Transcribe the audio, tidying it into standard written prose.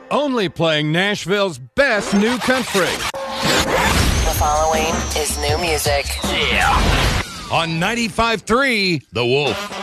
only playing Nashville's best new country. The following is new music. On 95.3, The Wolf.